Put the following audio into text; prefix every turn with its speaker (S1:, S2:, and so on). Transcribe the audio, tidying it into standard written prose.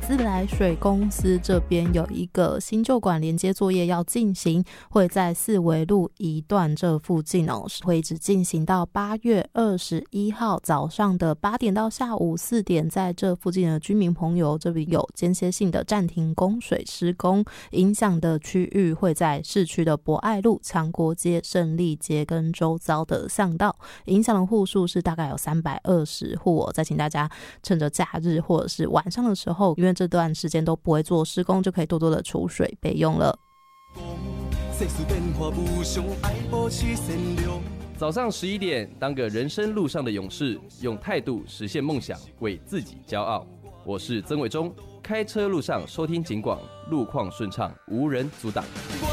S1: 自来水公司这边有一个新旧管连接作业要进行，会在四维路一段这附近会一直进行到8月21号早上的8点到下午4点，在这附近的居民朋友这里有间歇性的暂停供水施工，影响的区域会在市区的博爱路、强国街、胜利街跟周遭的巷道，影响的户数是大概有320户再请大家趁着假日或者是晚上的时候，因为这段时间都不会做施工，就可以多多的储水备用了。
S2: 早上11点，当个人生路上的勇士，用态度实现梦想，为自己骄傲。我是曾伟忠，开车路上收听警广，路况顺畅，无人阻挡。